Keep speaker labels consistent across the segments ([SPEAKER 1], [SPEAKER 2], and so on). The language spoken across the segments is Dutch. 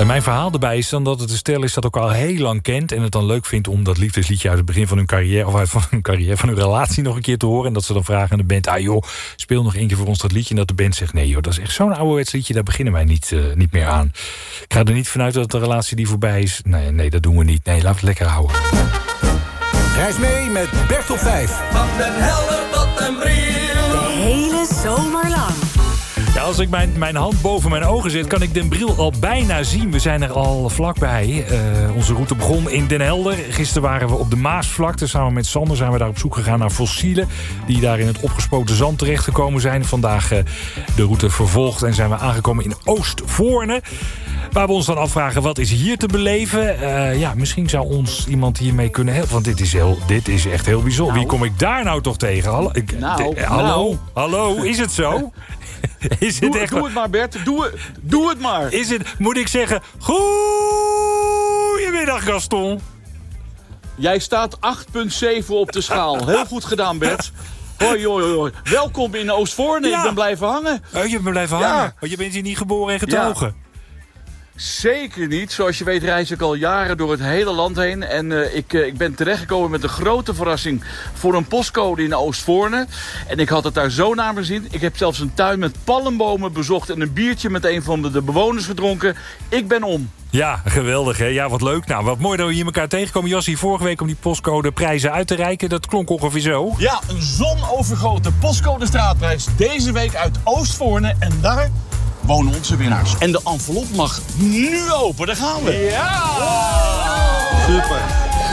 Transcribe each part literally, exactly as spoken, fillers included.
[SPEAKER 1] En mijn verhaal erbij is dan dat het een stel is dat ook al heel lang kent... en het dan leuk vindt om dat liefdesliedje uit het begin van hun carrière... of uit van hun carrière, van hun relatie nog een keer te horen. En dat ze dan vragen aan de band... ah joh, speel nog één keer voor ons dat liedje. En dat de band zegt, nee joh, dat is echt zo'n ouderwets liedje... daar beginnen wij niet, uh, niet meer aan. Ik ga er niet vanuit dat de relatie die voorbij is... nee, nee, dat doen we niet. Nee, laten we het lekker houden.
[SPEAKER 2] Reis mee met Bert op vijf.
[SPEAKER 3] Van Den Helder tot Den Briel.
[SPEAKER 4] De hele zomer lang.
[SPEAKER 1] Ja, als ik mijn, mijn hand boven mijn ogen zet, kan ik Den Briel al bijna zien. We zijn er al vlakbij. Uh, onze route begon in Den Helder. Gisteren waren we op de Maasvlakte. Samen met Sander zijn we daar op zoek gegaan naar fossielen... die daar in het opgespoten zand terechtgekomen zijn. Vandaag uh, de route vervolgd en zijn we aangekomen in Oostvoorne. Waar we ons dan afvragen, wat is hier te beleven? Uh, ja, misschien zou ons iemand hiermee kunnen helpen. Want dit is, heel, dit is echt heel bijzonder.
[SPEAKER 5] Nou.
[SPEAKER 1] Wie kom ik daar nou toch tegen? Hallo, ik,
[SPEAKER 5] Nou,
[SPEAKER 1] de, hallo,
[SPEAKER 5] nou.
[SPEAKER 1] hallo, is het zo? Is het
[SPEAKER 5] Doe,
[SPEAKER 1] echt
[SPEAKER 5] doe het maar, Bert. Doe het, doe het maar.
[SPEAKER 1] Is het, moet ik zeggen, goedemiddag Gaston.
[SPEAKER 5] Jij staat acht komma zeven op de schaal. Heel goed gedaan, Bert. Hoi, hoi, hoi. Welkom in Oostvoorne.
[SPEAKER 1] Ja.
[SPEAKER 5] Ik ben blijven hangen.
[SPEAKER 1] Oh, je bent blijven
[SPEAKER 5] Ja.
[SPEAKER 1] hangen. Want je bent hier niet geboren en getogen.
[SPEAKER 5] Zeker niet. Zoals je weet reis ik al jaren door het hele land heen. En uh, ik, uh, ik ben terechtgekomen met een grote verrassing voor een postcode in Oostvoorne. En ik had het daar zo naar mijn zin. Ik heb zelfs een tuin met palmbomen bezocht en een biertje met een van de, de bewoners gedronken. Ik ben om.
[SPEAKER 1] Ja, geweldig hè. Ja, wat leuk. Nou, wat mooi dat we hier elkaar tegenkomen. Jassie, vorige week om die postcode prijzen uit te reiken. Dat klonk ongeveer zo.
[SPEAKER 6] Ja, een zonovergoten postcode straatprijs. Deze week uit Oostvoorne. En daar wonen onze winnaars. En de envelop mag nu open. Daar gaan we. Ja! Super.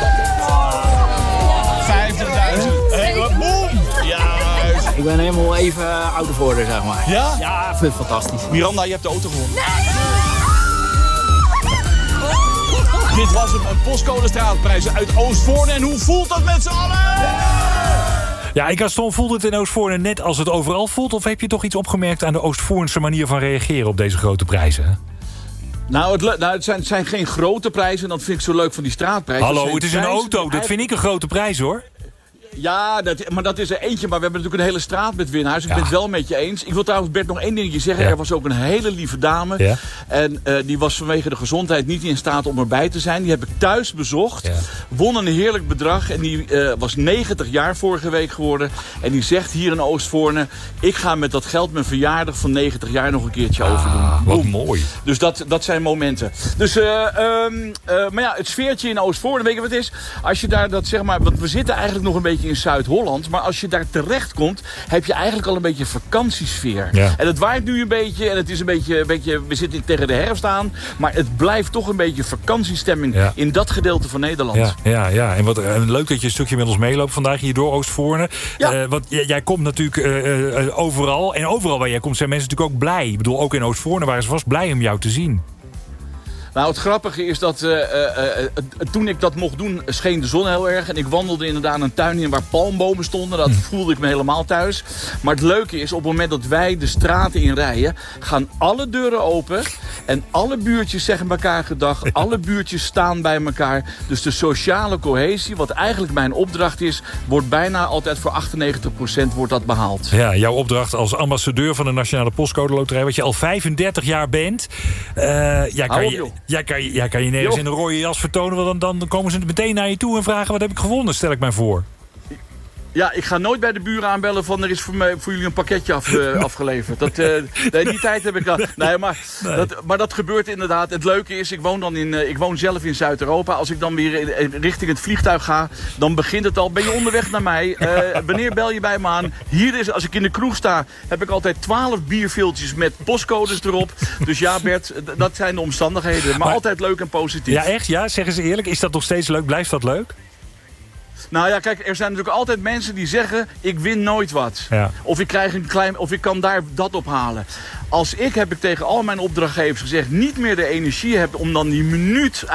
[SPEAKER 6] vijftigduizend. Hey, boom! Juist.
[SPEAKER 7] Ik ben helemaal even uh, oudervoorder, zeg maar.
[SPEAKER 6] Ja?
[SPEAKER 7] Ja, ik vind het fantastisch.
[SPEAKER 6] Miranda, je hebt de auto gewonnen. Dit was hem, een postcode straatprijs uit Oostvoorne. En hoe voelt dat met z'n allen?
[SPEAKER 1] Ja, ik Gaston, voelt het in Oostvoorne net als het overal voelt? Of heb je toch iets opgemerkt aan de Oostvoornse manier van reageren op deze grote prijzen?
[SPEAKER 5] Nou, het, le- nou het, zijn, het zijn geen grote prijzen. Dat vind ik zo leuk van die straatprijzen.
[SPEAKER 1] Hallo, het is een
[SPEAKER 5] prijzen
[SPEAKER 1] auto. Dat vind ik een grote prijs hoor.
[SPEAKER 5] Ja, dat, maar dat is er eentje. Maar we hebben natuurlijk een hele straat met winnaars. Ik
[SPEAKER 1] Ja.
[SPEAKER 5] ben het wel met je eens. Ik wil trouwens, Bert, nog één dingetje zeggen.
[SPEAKER 1] Ja.
[SPEAKER 5] Er was ook een hele lieve dame.
[SPEAKER 1] Ja.
[SPEAKER 5] En uh, die was vanwege de gezondheid niet in staat om erbij te zijn. Die heb ik thuis bezocht.
[SPEAKER 1] Ja.
[SPEAKER 5] Won een heerlijk bedrag. En die uh, was negentig jaar vorige week geworden. En die zegt hier in Oostvoorne... ik ga met dat geld mijn verjaardag van negentig jaar nog een keertje overdoen.
[SPEAKER 1] Ah, wat
[SPEAKER 5] Boem.
[SPEAKER 1] mooi.
[SPEAKER 5] Dus dat, dat zijn momenten. Dus, uh, um, uh, maar ja, het sfeertje in Oostvoorne, weet je wat het is? Als je daar dat zeg maar, want we zitten eigenlijk nog een beetje in Zuid-Holland. Maar als je daar terecht komt, heb je eigenlijk al een beetje vakantiesfeer.
[SPEAKER 1] Ja.
[SPEAKER 5] En het waait nu een beetje en het is een beetje, een beetje, we zitten tegen de herfst aan. Maar het blijft toch een beetje vakantiestemming
[SPEAKER 1] Ja.
[SPEAKER 5] in dat gedeelte van Nederland.
[SPEAKER 1] Ja, ja, ja. En wat en leuk dat je een stukje met ons meeloopt vandaag hier door Oostvoorne.
[SPEAKER 5] Ja.
[SPEAKER 1] Uh, want jij, jij komt natuurlijk uh, uh, overal. En overal waar jij komt zijn mensen natuurlijk ook blij. Ik bedoel, ook in Oostvoorne waren ze vast blij om jou te zien.
[SPEAKER 5] Nou, het grappige is dat uh, uh, uh, toen ik dat mocht doen, scheen de zon heel erg. En ik wandelde inderdaad een tuin in waar palmbomen stonden. Dat voelde ik me helemaal thuis. Maar het leuke is, op het moment dat wij de straten in rijden, gaan alle deuren open. En alle buurtjes zeggen elkaar gedag. Alle buurtjes staan bij elkaar. Dus de sociale cohesie, wat eigenlijk mijn opdracht is, wordt bijna altijd voor achtennegentig procent wordt dat behaald.
[SPEAKER 1] Ja, jouw opdracht als ambassadeur van de Nationale Postcode Loterij, wat je al vijfendertig jaar bent. Uh, ja, kan
[SPEAKER 5] Hou op,
[SPEAKER 1] je,
[SPEAKER 5] joh.
[SPEAKER 1] ja, kan je, ja, kan je nergens
[SPEAKER 5] Joh.
[SPEAKER 1] in een rode jas vertonen. Want dan, dan komen ze meteen naar je toe en vragen: wat heb ik gewonnen? Stel ik mij voor.
[SPEAKER 5] Ja, ik ga nooit bij de buren aanbellen van er is voor, mij, voor jullie een pakketje af, uh, afgeleverd. Dat, uh, nee, die tijd heb ik al. Nee, maar,
[SPEAKER 1] Nee.
[SPEAKER 5] Dat, maar dat gebeurt inderdaad. Het leuke is, ik woon, dan in, uh, ik woon zelf in Zuid-Europa. Als ik dan weer in, richting het vliegtuig ga, dan begint het al. Ben je onderweg naar mij? Uh, wanneer bel je bij me aan? Hier is, als ik in de kroeg sta, heb ik altijd twaalf bierviltjes met postcodes erop. Dus ja, Bert, d- dat zijn de omstandigheden. Maar,
[SPEAKER 1] Maar-
[SPEAKER 5] altijd leuk en positief.
[SPEAKER 1] Ja, echt? Ja, zeggen ze eerlijk. Is dat nog steeds leuk? Blijft dat leuk?
[SPEAKER 5] Nou ja, kijk, er zijn natuurlijk altijd mensen die zeggen, ik win nooit wat.
[SPEAKER 1] Ja.
[SPEAKER 5] Of ik krijg een klein, of ik kan daar dat ophalen. Als ik, heb ik tegen al mijn opdrachtgevers gezegd, niet meer de energie heb om dan die minuut